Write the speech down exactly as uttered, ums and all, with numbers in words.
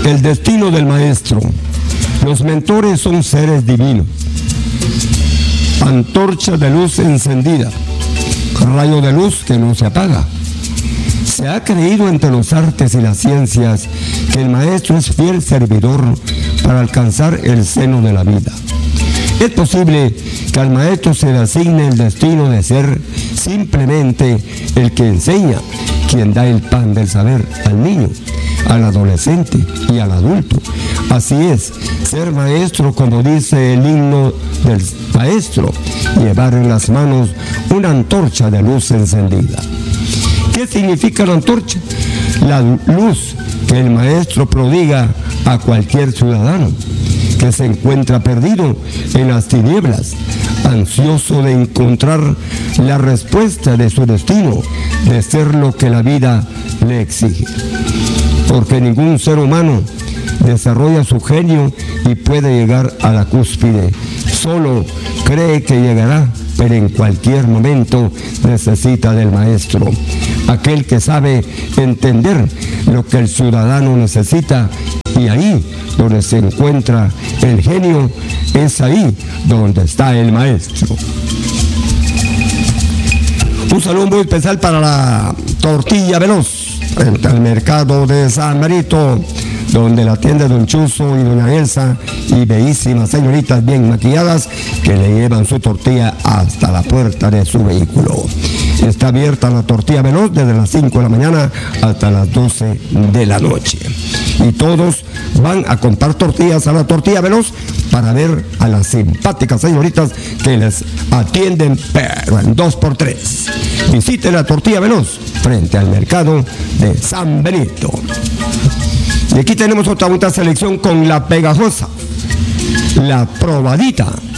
El destino del maestro. Los mentores son seres divinos. Antorcha de luz encendida, rayo de luz que no se apaga. Se ha creído entre los artes y las ciencias que el maestro es fiel servidor para alcanzar el seno de la vida. Es posible que al maestro se le asigne el destino de ser simplemente el que enseña, quien da el pan del saber al niño, al adolescente y al adulto. Así es, ser maestro, como dice el himno del maestro, llevar en las manos una antorcha de luz encendida. ¿Qué significa la antorcha? La luz que el maestro prodiga a cualquier ciudadano que se encuentra perdido en las tinieblas, ansioso de encontrar la respuesta de su destino, de ser lo que la vida le exige. Porque ningún ser humano desarrolla su genio y puede llegar a la cúspide. Solo cree que llegará, pero en cualquier momento necesita del maestro, aquel que sabe entender lo que el ciudadano necesita, y ahí donde se encuentra el genio, es ahí donde está el maestro. Un saludo muy especial para la tortilla veloz, frente al mercado de San Benito, donde la atiende don Chuzo y doña Elsa, y bellísimas señoritas bien maquilladas que le llevan su tortilla hasta la puerta de su vehículo. Está abierta la tortilla veloz desde las cinco de la mañana hasta las doce de la noche. Y todos van a comprar tortillas a la tortilla veloz para ver a las simpáticas señoritas que les atienden, pero en dos por tres. Visite la tortilla veloz frente al mercado de San Benito. Y aquí tenemos otra, otra selección con la pegajosa, la probadita.